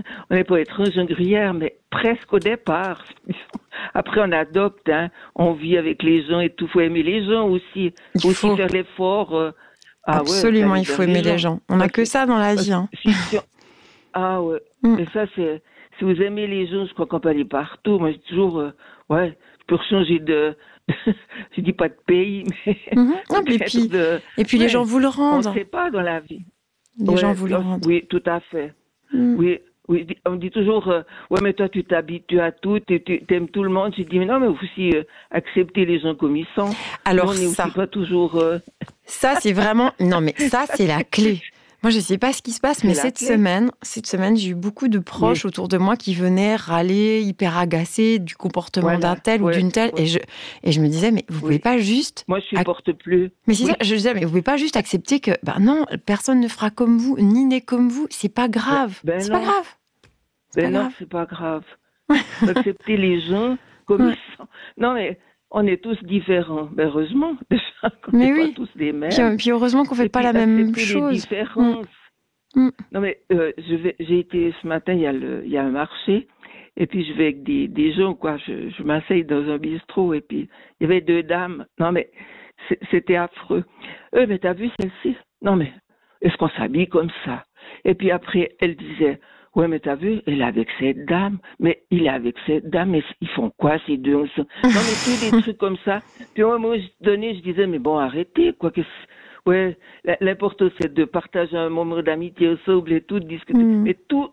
on n'est pas étrange en Gruyère, mais presque au départ. Après, on adopte, hein, on vit avec les gens et tout. Faut aimer les gens aussi. Faut aussi faire l'effort. Ah ouais, Absolument, d'aller il faut vers aimer les gens. On n'a que ça dans la vie. Hein. Ah ouais. Mm. Mais ça, si vous aimez les gens, je crois qu'on peut aller partout. Moi, j'ai toujours, ouais, pour changer de, je dis pas de pays, mais Non, et puis les gens vous le on rendent. ne sait pas dans la vie. Les gens vous le rendent. Oui, tout à fait. Oui, oui, on dit toujours, ouais, mais toi, tu t'habitues à tout, tu aimes tout le monde. J'ai dit, mais non, mais vous aussi accepter les gens comme ils sont. Alors on n'est aussi pas toujours. Ça, c'est vraiment. Non, mais ça, c'est la clé. Moi, je ne sais pas ce qui se passe, mais cette semaine, j'ai eu beaucoup de proches autour de moi qui venaient râler, hyper agacés du comportement d'un tel ou d'une telle. Et je me disais, mais vous pouvez pas juste. Moi, je supporte plus. Mais c'est ça, je disais, mais vous pouvez pas juste accepter que, ben non, personne ne fera comme vous, ni n'est comme vous. C'est pas grave. C'est pas grave. C'est pas grave. Accepter les gens comme ils sont. Non, mais on est tous différents. Ben, heureusement, déjà, qu'on n'est pas tous des mêmes. Puis heureusement qu'on fait pas la même chose. Les différences. Non, mais j'ai été ce matin, il y a un marché, et puis je vais avec des gens, quoi. Je m'asseye dans un bistrot, et puis il y avait 2 dames. Non, mais c'était affreux. Mais t'as vu celle-ci? Non, mais est-ce qu'on s'habille comme ça? Et puis après, elle disait, ouais, mais t'as vu, elle est avec cette dame, mais il est avec cette dame, mais ils font quoi ces deux? Non, mais tous des trucs comme ça. Puis moi, à un moment donné, je disais, mais bon, arrêtez, quoi. Ouais, l'important, c'est de partager un moment d'amitié ensemble et tout, de discuter. Mais tout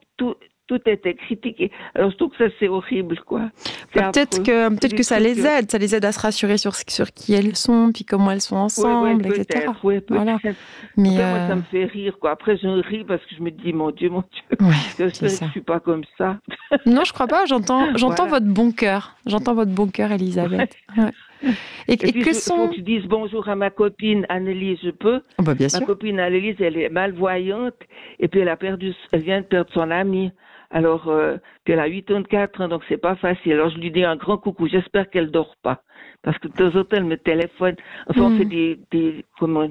était critiqué. Alors, je trouve que ça, c'est horrible, quoi. Peut-être que ça les aide à se rassurer sur qui elles sont, puis comment elles sont ensemble, etc. Oui, peut-être. Voilà. Mais moi, ça me fait rire, quoi. Après, je ris parce que je me dis, mon Dieu, je suis pas comme ça. Non, je crois pas. J'entends votre bon cœur. J'entends votre bon cœur, Elisabeth. Ouais. Et puis, il faut que je dise bonjour à ma copine Annelise, je peux? Bien sûr. Ma copine Annelise, elle est malvoyante, et puis elle vient de perdre son amie. Alors, puis elle a 84 ans, donc c'est pas facile. Alors, je lui dis un grand coucou. J'espère qu'elle dort pas. Parce que de temps en temps, elle me téléphone. Enfin, on fait des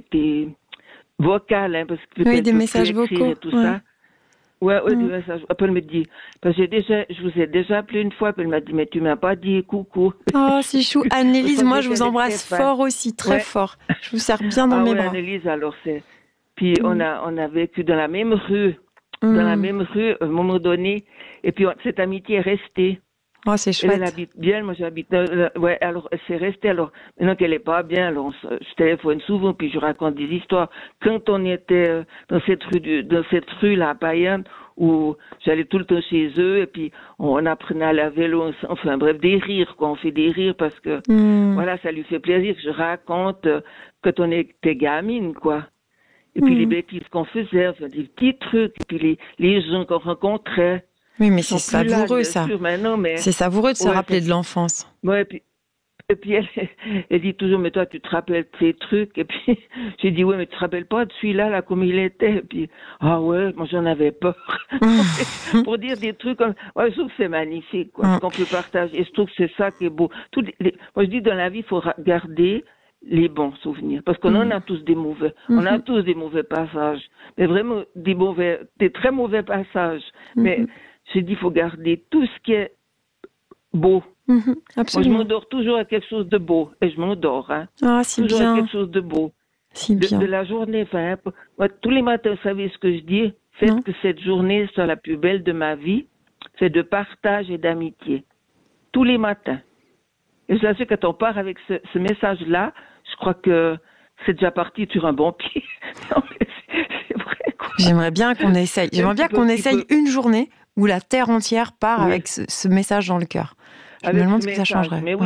vocales, hein, parce que oui, des messages vocaux. Et tout ça. Ouais, des messages. Après, elle me dit, parce que je vous ai déjà appelé une fois, puis elle m'a dit, mais tu m'as pas dit coucou. Oh, c'est chou. Annelise, moi, je vous embrasse fort aussi, très fort. Je vous serre bien dans mes bras. Annelise, alors puis on a vécu dans la même rue. Dans la même rue, à un moment donné. Et puis, cette amitié est restée. Oh, c'est chouette. Elle habite bien, moi j'habite. Alors, c'est resté. Alors, maintenant qu'elle est pas bien, alors je téléphone souvent, puis je raconte des histoires. Quand on était dans cette rue-là, à Payerne, où j'allais tout le temps chez eux, et puis on apprenait à la vélo, enfin bref, des rires, quoi. On fait des rires parce que, voilà, ça lui fait plaisir que je raconte quand on était gamine, quoi. Et puis les bêtises qu'on faisait, enfin, des petits trucs, et puis les gens qu'on rencontrait. Oui, mais c'est savoureux, ça. Mais c'est savoureux de se rappeler de l'enfance. Ouais, et puis elle dit toujours, mais toi, tu te rappelles de ces trucs? Et puis j'ai dit, ouais, mais tu te rappelles pas de celui-là, là, comme il était? Et puis, ah ouais, moi j'en avais peur. Pour dire des trucs comme, ouais, je trouve que c'est magnifique, quoi, ce qu'on peut partager. Et je trouve que c'est ça qui est beau. Moi je dis, dans la vie, il faut garder les bons souvenirs, parce qu'on en a tous des mauvais. On a tous des mauvais passages, mais vraiment des très mauvais passages. Mais j'ai dit, il faut garder tout ce qui est beau. Moi, je m'endors toujours à quelque chose de beau, et je m'endors, hein. Ah, c'est toujours bien. à quelque chose de beau. Bien. De la journée, enfin, moi, tous les matins, vous savez ce que je dis? Faites que cette journée soit la plus belle de ma vie. C'est de partage et d'amitié. Tous les matins. Et je sais, quand on part avec ce message-là, je crois que c'est déjà parti sur un bon pied. Non, mais c'est vrai, quoi. J'aimerais bien qu'on essaye. Une journée où la terre entière part avec ce message dans le cœur. Je me demande ce que ça changerait. Mais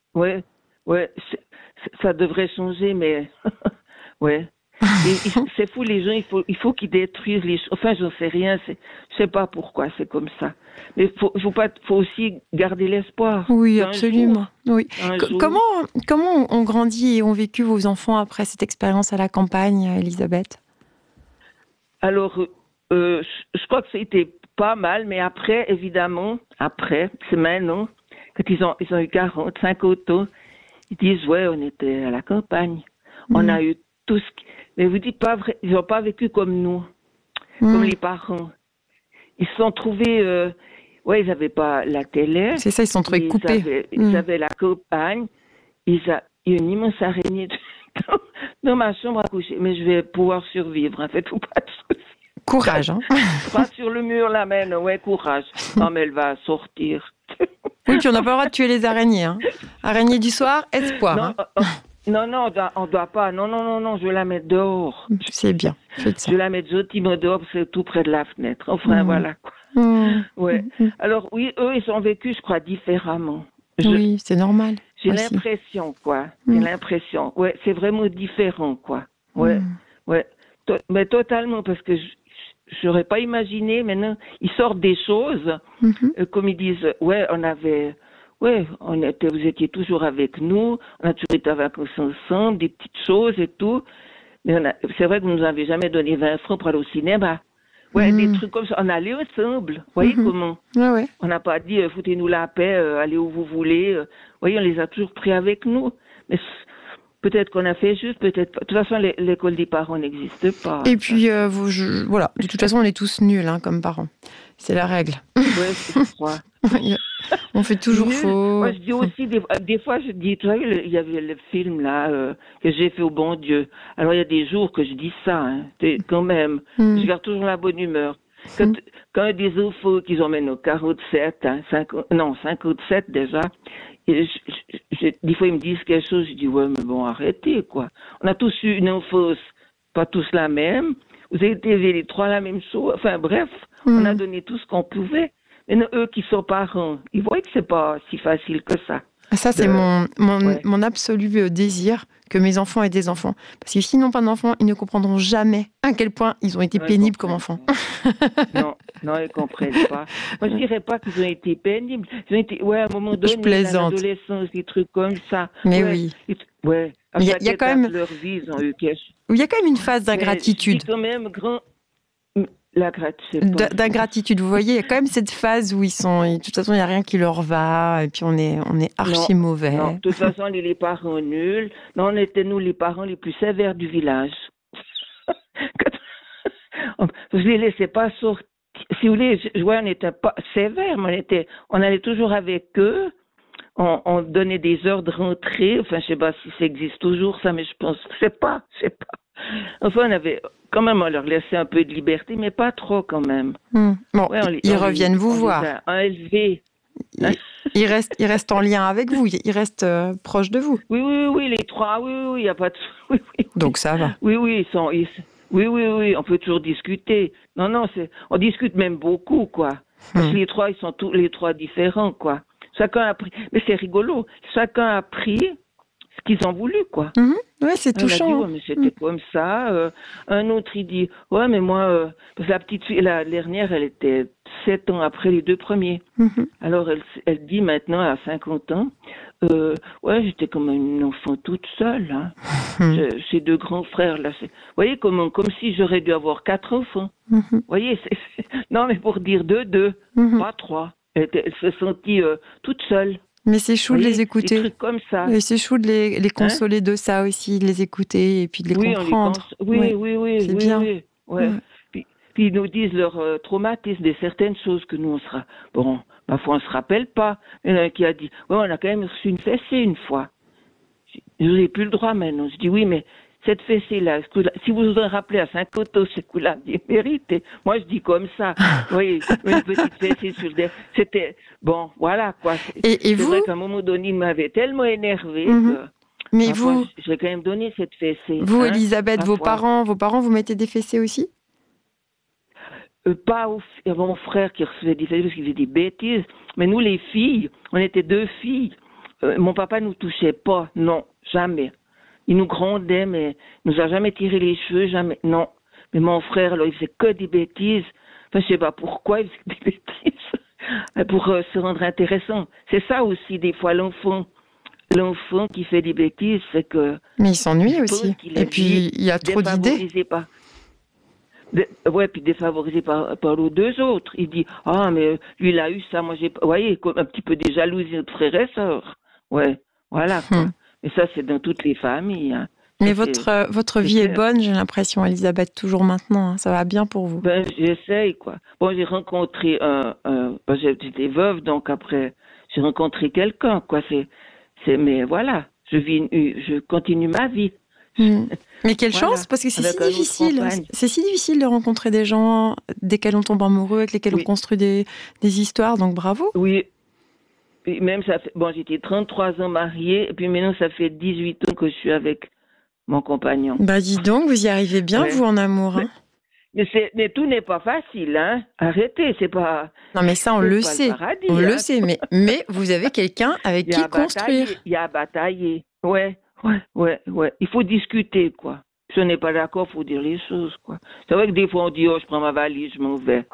ça devrait changer, mais ouais. C'est fou, les gens, il faut qu'ils détruisent les choses. Enfin, j'en sais rien, je sais pas pourquoi c'est comme ça. Mais faut aussi garder l'espoir. Oui, absolument. Oui. Comment ont grandi et ont vécu vos enfants après cette expérience à la campagne, Elisabeth? Alors, je crois que c'était pas mal, mais après, évidemment, c'est maintenant, quand ils ont eu 50 ans, ils disent, ouais, on était à la campagne. On a eu tout ce qui... Mais vous dites pas vrai, ils n'ont pas vécu comme nous, comme les parents. ils se sont trouvés... ouais, ils n'avaient pas la télé. C'est ça, ils se sont trouvés coupés. Ils avaient la campagne. Il y a une immense araignée dans ma chambre à coucher. Mais je vais pouvoir survivre, en fait, ou pas de soucis. Courage, hein. Pas sur le mur, là, mais ouais, courage. Non, mais elle va sortir. Oui, puis on n'a pas le droit de tuer les araignées. Hein. Araignée du soir, espoir. Non, non, on doit pas. Non, je vais la mettre dehors. C'est bien, faites ça. Je vais la mettre gentiment dehors parce que c'est tout près de la fenêtre. Enfin, voilà, quoi. Ouais. Alors, oui, eux, ils ont vécu, je crois, différemment. Oui, c'est normal. J'ai l'impression, quoi. J'ai l'impression. Ouais, c'est vraiment différent, quoi. Ouais, ouais. Mais totalement, parce que j'aurais pas imaginé, maintenant, ils sortent des choses, comme ils disent, ouais, vous étiez toujours avec nous, on a toujours été avec nous ensemble, des petites choses et tout. Mais c'est vrai que vous nous avez jamais donné 20 francs pour aller au cinéma. Ouais, des trucs comme ça. On allait ensemble. Vous voyez comment? Ouais. On n'a pas dit, foutez-nous la paix, allez où vous voulez. Vous voyez, on les a toujours pris avec nous. Mais peut-être qu'on a fait juste, peut-être pas. De toute façon, l'école des parents n'existe pas. Et puis, voilà. De toute façon, on est tous nuls, hein, comme parents. C'est la règle. Ouais, je crois. On fait toujours faux. Moi, je dis aussi, des fois, je dis, tu vois, il y avait le film, là, que j'ai fait au bon Dieu. Alors, il y a des jours que je dis ça, hein, quand même. Je garde toujours la bonne humeur. Quand des enfants qu'ils emmènent au 47, 57 déjà, et des fois, ils me disent quelque chose, je dis, ouais, mais bon, arrêtez, quoi. On a tous eu une enfance, pas tous la même. Vous avez été les trois la même chose. Enfin, bref, on a donné tout ce qu'on pouvait. Mais eux qui sont parents, ils voient que c'est pas si facile que ça. Ça, c'est mon absolu désir, que mes enfants aient des enfants. Parce que s'ils n'ont pas d'enfants, ils ne comprendront jamais à quel point ils ont été pénibles comme enfants. Non, ils ne comprennent pas. Moi, je ne dirais pas qu'ils ont été pénibles. Ils ont été, à un moment donné, je plaisante. L'adolescence, des trucs comme ça. Mais oui. Ouais. Il y a quand même... leur vie, ils ont eu il y a quand même une phase d'ingratitude. C'est quand même grand... D'ingratitude, vous voyez, il y a quand même cette phase où ils sont, de toute façon, il n'y a rien qui leur va, et puis on est archi mauvais. Non, de toute façon, les parents nuls. Non, on était, nous, les parents les plus sévères du village. Je les laissais pas sortir. Si vous voulez, on n'était pas sévères, mais on allait toujours avec eux. On donnait des heures de rentrée. Enfin, je sais pas si ça existe toujours, ça, mais je pense, je sais pas. Enfin, on leur laissait un peu de liberté, mais pas trop quand même. Bon, ils reviennent vous voir. Élevé. Ils restent en lien avec vous, ils restent proches de vous. Oui, les trois, oui, il n'y a pas de... Oui. Donc ça va. Oui, on peut toujours discuter. Non, on discute même beaucoup, quoi. Parce que les trois, ils sont tous les trois différents, quoi. Chacun a pris... Mais c'est rigolo. Chacun a pris ce qu'ils ont voulu, quoi. Ouais, c'est touchant. On a dit, mais c'était comme ça. Un autre, il dit, ouais, mais moi... parce que la petite fille, la dernière, elle était 7 ans après les deux premiers. Alors, elle dit maintenant, à 50 ans, ouais, j'étais comme une enfant toute seule. Hein. Ces deux grands frères, là. Vous voyez, comme si j'aurais dû avoir 4 enfants. Vous voyez, non, mais pour dire deux, pas 3. Elle se sentit toute seule. Mais c'est chou de les écouter. Des trucs comme ça. Et c'est chou de les consoler de ça aussi, de les écouter et puis de les comprendre. Oui. C'est bien. Ouais. Puis ils nous disent leur traumatisme, des certaines choses que nous, on sera... Bon, parfois, on se rappelle pas. Il y en a un qui a dit, ouais, on a quand même reçu une fessée une fois. Je n'ai plus le droit maintenant. Je dis, oui, mais cette fessée-là, si vous vous en rappelez à 50 ans, c'est coup-là, mérité. Moi, je dis comme ça. Oui, une petite fessée sur le... C'était... Bon, voilà, quoi. Et vous? C'est vrai qu'à un moment donné, il m'avait tellement énervé que... Mais vous... J'ai quand même donné cette fessée. Vous, Elisabeth, vos parents, vous mettez des fessées aussi? Pas mon frère qui recevait des fessées parce qu'il faisait des bêtises. Mais nous, les filles, on était 2 filles. Mon papa nous touchait pas. Non, jamais. Il nous grondait, mais il nous a jamais tiré les cheveux, jamais. Non. Mais mon frère, là, il faisait que des bêtises. Enfin, je sais pas pourquoi il faisait des bêtises. Pour se rendre intéressant. C'est ça aussi, des fois, l'enfant qui fait des bêtises, c'est que... Mais il s'ennuie aussi. Et puis, il y a trop d'idées. Puis défavorisé par les 2 autres. Il dit, mais lui, il a eu ça, moi, j'ai pas... Vous voyez, un petit peu des jalousies de frères et sœurs. Ouais, voilà, quoi. Mais ça, c'est dans toutes les familles. Hein. Mais votre vie est bonne, j'ai l'impression, Elisabeth, toujours maintenant. Hein. Ça va bien pour vous. Ben, j'essaye, quoi. Bon, j'ai rencontré j'étais veuve, donc après, j'ai rencontré quelqu'un, quoi. Mais voilà, je continue ma vie. Mais quelle chance, parce que c'est si difficile. C'est si difficile de rencontrer des gens desquels on tombe amoureux, avec lesquels on construit des histoires, donc bravo. Oui. Et même j'étais 33 ans mariée, et puis maintenant ça fait 18 ans que je suis avec mon compagnon. Bah dis donc, vous y arrivez bien, vous, en amour. Hein. Mais tout n'est pas facile, hein. Arrêtez, c'est pas... Non, mais ça, on le sait. Paradis, on le sait, mais vous avez quelqu'un avec qui construire. Il y a à batailler. Ouais. Il faut discuter, quoi. Si on n'est pas d'accord, il faut dire les choses, quoi. C'est vrai que des fois, on dit, je prends ma valise, je m'en vais.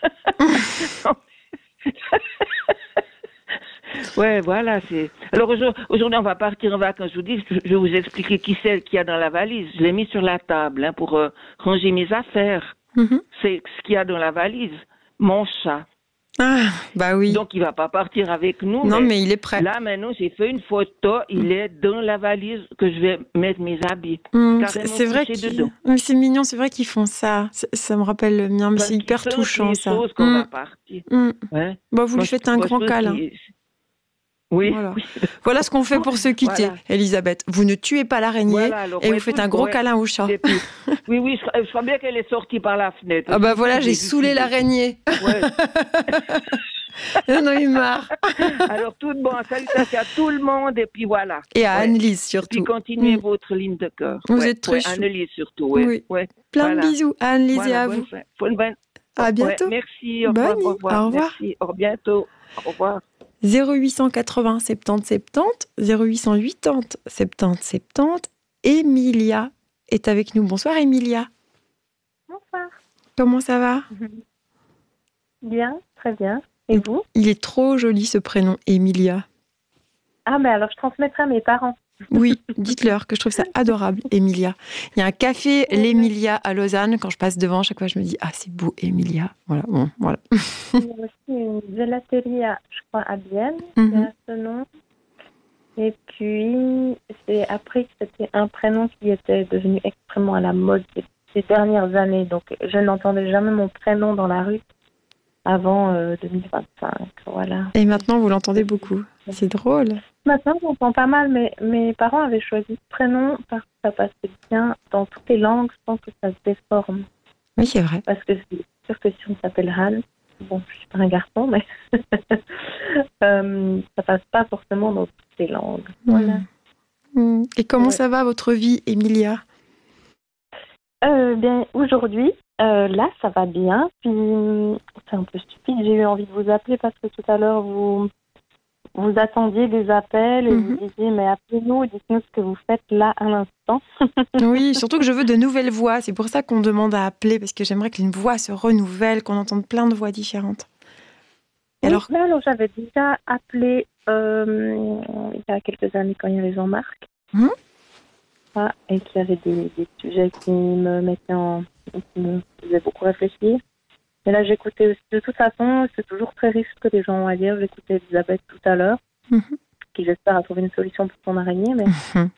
Ouais, voilà. Alors aujourd'hui, on va partir en vacances. Je vous dis, je vais vous expliquer qui c'est qu'il y a dans la valise. Je l'ai mis sur la table pour ranger mes affaires. C'est ce qu'il y a dans la valise. Mon chat. Ah, bah oui. Donc, il va pas partir avec nous. Non, mais il est prêt. Là, maintenant, j'ai fait une photo. Il est dans la valise que je vais mettre mes habits. C'est vrai mais c'est mignon. C'est vrai qu'ils font ça. Ça me rappelle le mien, mais c'est hyper touchant, ça. Choses qu'on va partir. Ouais. Bah, vous lui faites un grand câlin. Oui. Voilà ce qu'on fait pour se quitter, Elisabeth. Vous ne tuez pas l'araignée et vous faites un gros câlin au chat. Oui, je crois bien qu'elle est sortie par la fenêtre. Ah bah voilà, j'ai saoulé l'araignée. Ouais. J'en ai marre. Alors, salutations à tout le monde et puis voilà. Et à Anne-Lise surtout. Puis continuez votre ligne de cœur. Vous êtes très chou. Anne-Lise surtout, oui. Plein de bisous à Anne-Lise et à vous. À bientôt. Merci, au revoir. Au revoir. Merci, à bientôt. Au revoir. 0880 70 70, 0880 70 70. Emilia est avec nous. Bonsoir, Emilia. Bonsoir. Comment ça va? Bien, très bien. Et vous? Il est trop joli ce prénom, Emilia. Ah, mais alors je transmettrai à mes parents. Oui, dites-leur que je trouve ça adorable, Emilia. Il y a un café, l'Emilia à Lausanne. Quand je passe devant, chaque fois, je me dis, ah, c'est beau, Emilia. Voilà, bon, voilà. Il y a aussi une gelaterie, je crois, à Bienne, qui a ce nom. Et puis, c'est appris que c'était un prénom qui était devenu extrêmement à la mode ces dernières années. Donc, je n'entendais jamais mon prénom dans la rue avant 2025. Voilà. Et maintenant, vous l'entendez beaucoup. C'est drôle. Maintenant, j'entends pas mal, mais mes parents avaient choisi ce prénom parce que ça passait bien dans toutes les langues sans que ça se déforme. Oui, c'est vrai. Parce que c'est sûr que si on s'appelle Hans, bon, je suis pas un garçon, mais ça passe pas forcément dans toutes les langues. Voilà. Et comment ça va, votre vie, Emilia? Bien, aujourd'hui, là, ça va bien. Puis, c'est un peu stupide, j'ai eu envie de vous appeler parce que tout à l'heure, vous attendiez des appels et vous disiez, mais appelez-nous, dites-nous ce que vous faites là à l'instant. Oui, surtout que je veux de nouvelles voix. C'est pour ça qu'on demande à appeler, parce que j'aimerais qu'une voix se renouvelle, qu'on entende plein de voix différentes. Et alors j'avais déjà appelé il y a quelques années quand il y avait Jean-Marc. Et qu'il y avait des sujets qui me faisaient beaucoup réfléchir. Et là, j'écoutais aussi, de toute façon, c'est toujours très riche ce que les gens ont à dire. J'écoutais Elisabeth tout à l'heure, qui j'espère a trouvé une solution pour son araignée. Mais,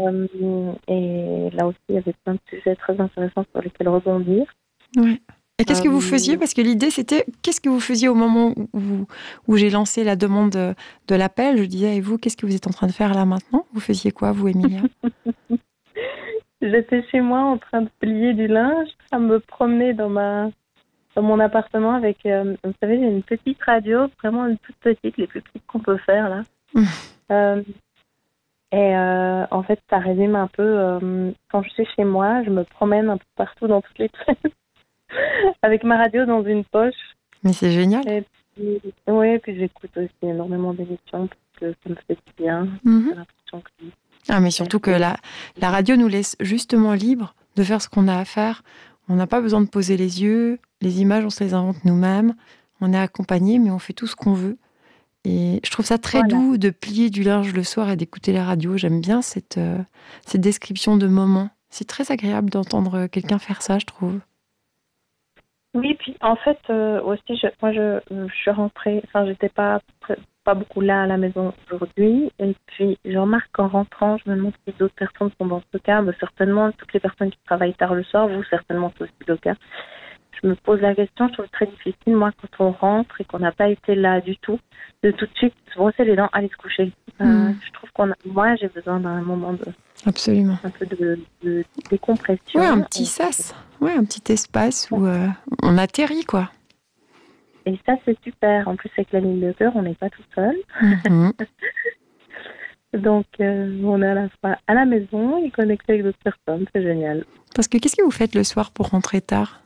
et là aussi, il y avait plein de sujets très intéressants sur lesquels rebondir. Ouais. Et qu'est-ce que vous faisiez? Parce que l'idée, c'était, qu'est-ce que vous faisiez au moment où j'ai lancé la demande de l'appel? Je disais, et vous, qu'est-ce que vous êtes en train de faire là maintenant? Vous faisiez quoi, vous, Emilia? J'étais chez moi en train de plier du linge, à me promener dans mon appartement avec, vous savez, j'ai une petite radio, vraiment une toute petite, les plus petites qu'on peut faire là. En fait, ça résume un peu, quand je suis chez moi, je me promène un peu partout dans toutes les pièces avec ma radio dans une poche. Mais c'est génial. Et puis j'écoute aussi énormément d'émissions parce que ça me fait du bien. J'ai l'impression que... mais surtout que la radio nous laisse justement libres de faire ce qu'on a à faire. On n'a pas besoin de poser les yeux. Les images, on se les invente nous-mêmes. On est accompagné, mais on fait tout ce qu'on veut. Et je trouve ça très doux de plier du linge le soir et d'écouter la radio. J'aime bien cette description de moment. C'est très agréable d'entendre quelqu'un faire ça, je trouve. Oui, puis en fait, aussi, moi je suis rentrée, enfin, j'étais pas pas beaucoup là à la maison aujourd'hui. Et puis, je remarque qu'en rentrant, je me demande si d'autres personnes sont dans ce cas. Certainement, toutes les personnes qui travaillent tard le soir, vous, certainement, c'est aussi le cas. Je me pose la question, je trouve très difficile, moi, quand on rentre et qu'on n'a pas été là du tout, de tout de suite se brosser les dents, aller se coucher. Je trouve moi, j'ai besoin d'un moment Absolument. Un peu de décompression. Ouais, un petit sas. Ouais, un petit espace où on atterrit, quoi. Et ça, c'est super. En plus, avec la ligne de cœur, on n'est pas tout seul. Donc, on est à la fois à la maison et connecté avec d'autres personnes. C'est génial. Parce que qu'est-ce que vous faites le soir pour rentrer tard?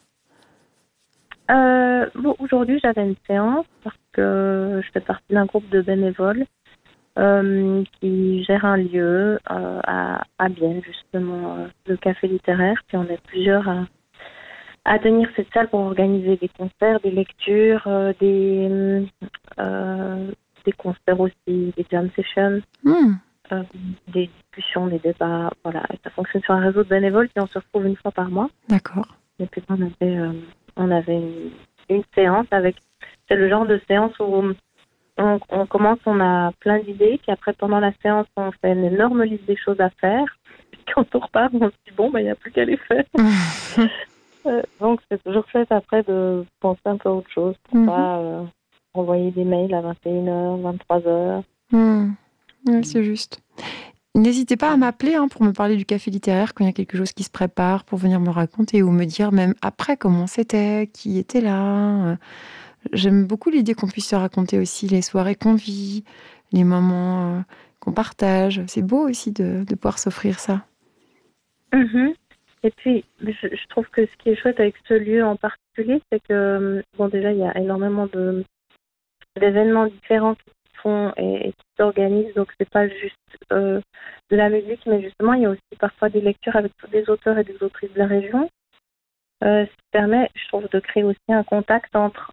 Aujourd'hui, j'avais une séance parce que je fais partie d'un groupe de bénévoles qui gère un lieu à Bienne, justement, le café littéraire. Puis on est plusieurs à tenir cette salle pour organiser des concerts, des lectures, des concerts aussi, des jam sessions, des discussions, des débats. Voilà, ça fonctionne sur un réseau de bénévoles qui on se retrouve une fois par mois. D'accord. Et puis on avait une séance c'est le genre de séance où on commence, on a plein d'idées, puis après pendant la séance on fait une énorme liste des choses à faire. Puis quand on repart, on se dit bon, il n'y a plus qu'à les faire. Donc c'est toujours chouette après de penser un peu à autre chose pour pas envoyer des mails à 21h, 23h. Oui, c'est juste. N'hésitez pas à m'appeler pour me parler du café littéraire quand il y a quelque chose qui se prépare, pour venir me raconter ou me dire même après comment c'était, qui était là. J'aime beaucoup l'idée qu'on puisse se raconter aussi les soirées qu'on vit, les moments qu'on partage. C'est beau aussi de pouvoir s'offrir ça. Et puis, je trouve que ce qui est chouette avec ce lieu en particulier, c'est que, déjà, il y a énormément d'événements différents qui se font et qui s'organisent. Donc, c'est pas juste de la musique, mais justement, il y a aussi parfois des lectures avec tous des auteurs et des autrices de la région. Ce qui permet, je trouve, de créer aussi un contact entre...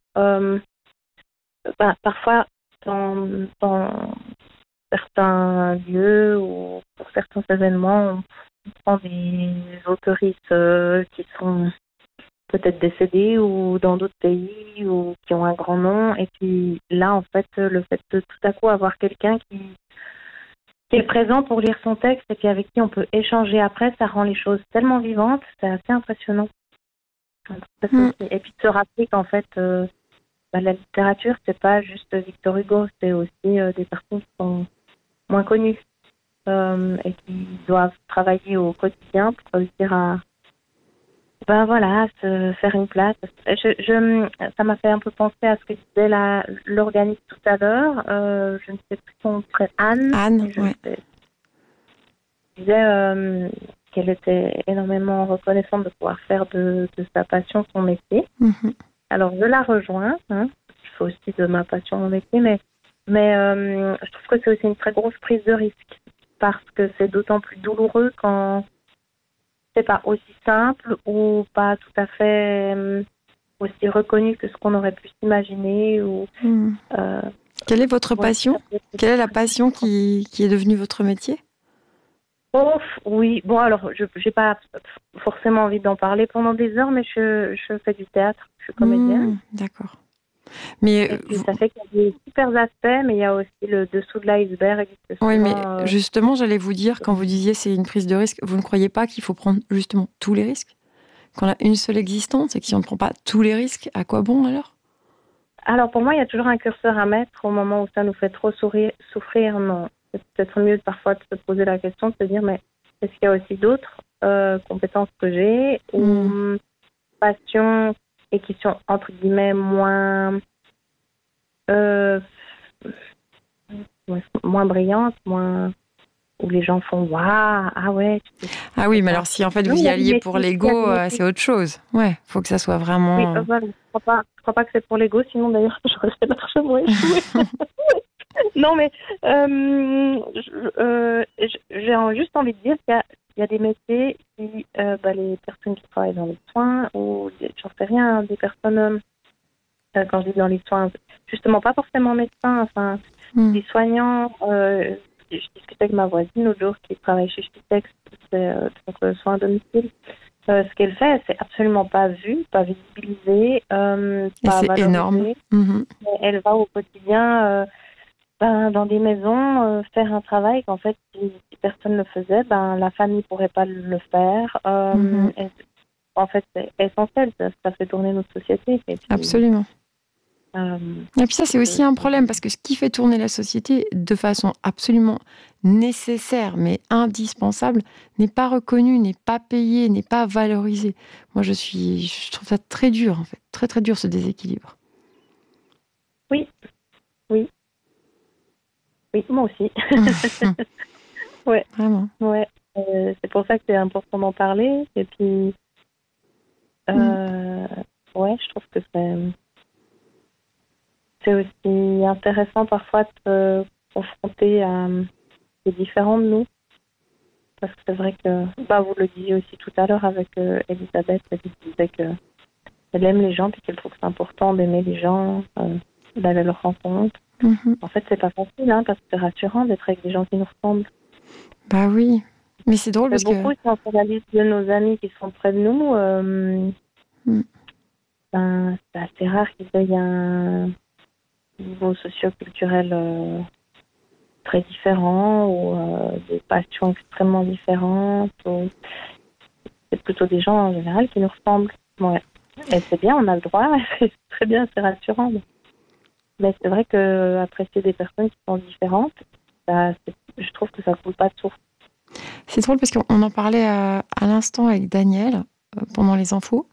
parfois, dans certains lieux ou pour certains événements, on prend des autoristes qui sont peut-être décédés ou dans d'autres pays ou qui ont un grand nom. Et puis là, en fait, le fait de tout à coup avoir quelqu'un qui est présent pour lire son texte et puis avec qui on peut échanger après, ça rend les choses tellement vivantes. C'est assez impressionnant. Et puis de se rappeler qu'en fait, la littérature, c'est pas juste Victor Hugo, c'est aussi des personnes qui sont moins connues et qui doivent travailler au quotidien pour réussir à se faire une place. Ça m'a fait un peu penser à ce que disait l'organisme tout à l'heure. Je ne sais plus son prénom. Anne, ouais. Disait qu'elle était énormément reconnaissante de pouvoir faire de sa passion son métier. Alors, je la rejoins. Je fais aussi de ma passion mon métier, mais je trouve que c'est aussi une très grosse prise de risque parce que c'est d'autant plus douloureux quand c'est pas aussi simple ou pas tout à fait aussi reconnu que ce qu'on aurait pu s'imaginer. Quelle est votre passion? Quelle est la passion qui est devenue votre métier? Oui. Alors, je n'ai pas forcément envie d'en parler pendant des heures, mais je fais du théâtre. Je suis comédienne. D'accord. Mais ça fait qu'il y a des super aspects, mais il y a aussi le dessous de l'iceberg. Oui, mais justement, j'allais vous dire, quand vous disiez c'est une prise de risque, vous ne croyez pas qu'il faut prendre justement tous les risques? Qu'on a une seule existence et que si on ne prend pas tous les risques, à quoi bon alors? Alors pour moi, il y a toujours un curseur à mettre au moment où ça nous fait trop souffrir. Non, c'est peut-être mieux parfois de se poser la question, de se dire, mais est-ce qu'il y a aussi d'autres compétences que j'ai ou passions et qui sont entre guillemets moins brillantes, où les gens font waouh, ah ouais. Ah oui, mais alors si en fait vous y alliez pour l'ego, c'est autre chose. Ouais, faut que ça soit vraiment. Oui, je crois pas que c'est pour l'ego, sinon d'ailleurs j'aurais largement échoué. Non, mais j'ai juste envie de dire qu'il y a des métiers qui, les personnes qui travaillent dans les soins, ou j'en sais rien, des personnes, quand je dis dans les soins, justement pas forcément médecins, enfin, des soignants. Je discutais avec ma voisine l'autre jour qui travaille chez Spitex, c'est donc soins à domicile. Ce qu'elle fait, c'est absolument pas vu, pas visibilisé, pas c'est valorisé. énorme. Elle va au quotidien dans des maisons, faire un travail qu'en fait, si personne ne le faisait, la famille ne pourrait pas le faire. En fait, c'est essentiel, ça fait tourner notre société. Et puis, absolument. Et puis ça, c'est aussi un problème, parce que ce qui fait tourner la société de façon absolument nécessaire, mais indispensable, n'est pas reconnu, n'est pas payé, n'est pas valorisé. Moi, je trouve ça très dur, en fait. Très, très dur, ce déséquilibre. Oui, moi aussi. Ouais. Vraiment. Ouais. C'est pour ça que c'est important d'en parler. Et puis, ouais, je trouve que c'est aussi intéressant parfois de se confronter à des différents de nous. Parce que c'est vrai que, vous le disiez aussi tout à l'heure avec Elisabeth, elle disait qu'elle aime les gens, puis qu'elle trouve que c'est important d'aimer les gens, d'aller à leur rencontre. En fait, c'est pas facile, parce que c'est rassurant d'être avec des gens qui nous ressemblent. Bah oui, mais c'est drôle parce beaucoup, que... si on fait la liste de nos amis qui sont près de nous, c'est assez rare qu'ils aient un niveau socio-culturel très différent ou des passions extrêmement différentes. C'est plutôt des gens en général qui nous ressemblent. Ouais. Et c'est bien, on a le droit, c'est très bien, c'est rassurant. Mais c'est vrai qu'apprécier des personnes qui sont différentes, je trouve que ça ne coule pas de source. C'est drôle parce qu'on en parlait à l'instant avec Daniel pendant les infos.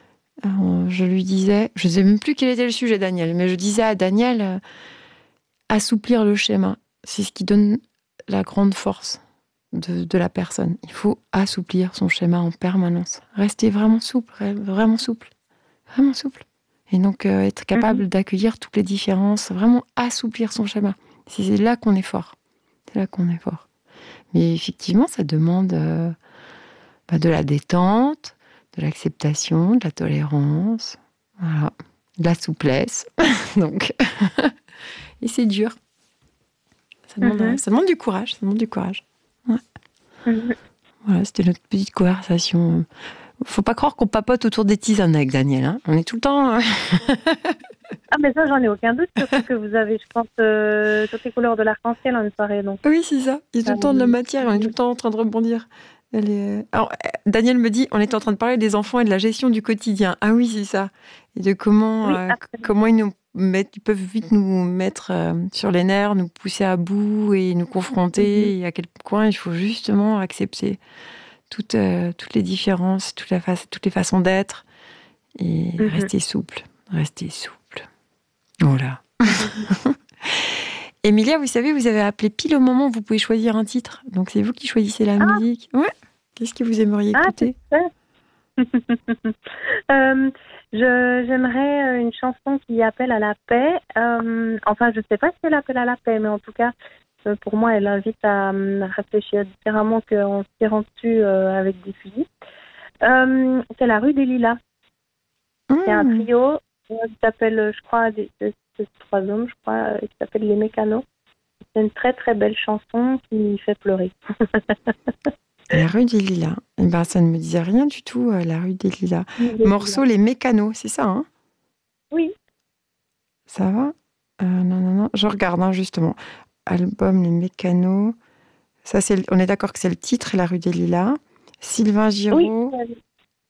Je lui disais, je ne sais même plus quel était le sujet, Daniel, mais je disais à Daniel, assouplir le schéma, c'est ce qui donne la grande force de la personne. Il faut assouplir son schéma en permanence. Rester vraiment souple, vraiment souple. Vraiment souple. Et donc, être capable d'accueillir toutes les différences, vraiment assouplir son schéma. C'est là qu'on est fort. C'est là qu'on est fort. Mais effectivement, ça demande de la détente, de l'acceptation, de la tolérance, voilà, de la souplesse. Donc, et c'est dur. Ça demande du courage. Ça demande du courage. Ouais. Voilà, c'était notre petite conversation. Faut pas croire qu'on papote autour des tisanes avec Daniel. Hein. On est tout le temps... mais ça, j'en ai aucun doute, surtout que vous avez, je pense, toutes les couleurs de l'arc-en-ciel en une soirée. Donc. Oui, c'est ça. Il y a tout le temps de la matière, on est tout le temps en train de rebondir. Alors, Daniel me dit, on était en train de parler des enfants et de la gestion du quotidien. Ah oui, c'est ça. Et de comment ils peuvent vite nous mettre sur les nerfs, nous pousser à bout et nous confronter, et à quel point il faut justement accepter toutes les différences, toutes les façons d'être et rester souple. Rester souple. Voilà. Emilia, vous savez, vous avez appelé pile au moment où vous pouvez choisir un titre. Donc, c'est vous qui choisissez la musique. Ouais. Qu'est-ce que vous aimeriez écouter? J'aimerais une chanson qui appelle à la paix. Enfin, je ne sais pas si elle appelle à la paix, mais en tout cas, pour moi, elle invite à réfléchir différemment qu'en se tirant dessus avec des fusils. C'est La Rue des Lilas. C'est un trio qui s'appelle, je crois, c'est 3 hommes, je crois, qui s'appelle Les Mécanos. C'est une très très belle chanson qui fait pleurer. La Rue des Lilas. Eh ben, ça ne me disait rien du tout, La Rue des Lilas. Morceau Les Mécanos, c'est ça, hein? Oui. Ça va? Non. Je regarde, justement. Album Les Mécanos. Ça, on est d'accord que c'est le titre, La Rue des Lilas. Sylvain Giraud. Oui.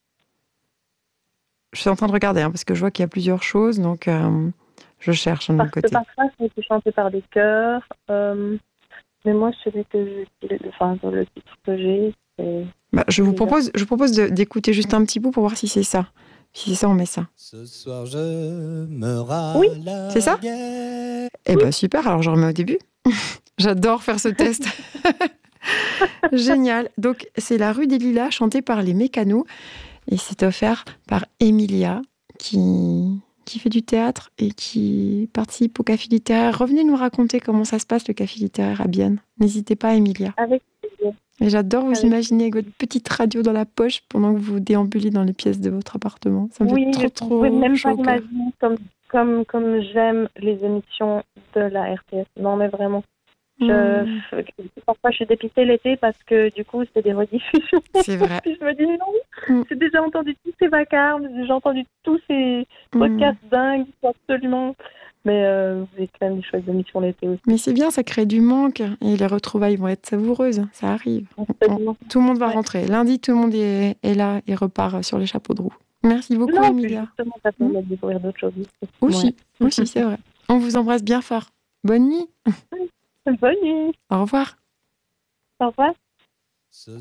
Je suis en train de regarder, parce que je vois qu'il y a plusieurs choses, donc je cherche de mon côté. Parce que parfois, c'est chanté par des chœurs. Mais moi, celui le titre que j'ai, c'est... je vous propose d'écouter juste un petit bout pour voir si c'est ça. Si c'est ça, on met ça. Ce soir, je me râle. Oui, c'est ça? Eh ben super, alors je remets au début. J'adore faire ce test. Génial. Donc, c'est La Rue des Lilas, chantée par Les Mécanos. Et c'est offert par Emilia, qui fait du théâtre et qui participe au Café littéraire. Revenez nous raconter comment ça se passe, le Café littéraire à Bienne. N'hésitez pas, Emilia. Avec plaisir. Et j'adore vous imaginer avec votre petite radio dans la poche pendant que vous déambulez dans les pièces de votre appartement. Ça me fait trop je ne peux même pas imaginer comme j'aime les émissions de la RTS. Non, mais vraiment. Parfois, je suis dépitée l'été parce que du coup, c'est des rediffusions. C'est vrai. Je me dis non, j'ai déjà entendu tous ces vacarmes, j'ai déjà entendu tous ces podcasts dingues, absolument. Mais vous avez quand même des chouettes émissions l'été aussi. Mais c'est bien, ça crée du manque. Et les retrouvailles vont être savoureuses. Ça arrive. Tout le monde va rentrer. Lundi, tout le monde est là et repart sur les chapeaux de roue. Merci beaucoup, Emilia. Justement, ça permet de découvrir d'autres choses. Aussi, c'est vrai. On vous embrasse bien fort. Bonne nuit. Bonne nuit. Au revoir. Au revoir.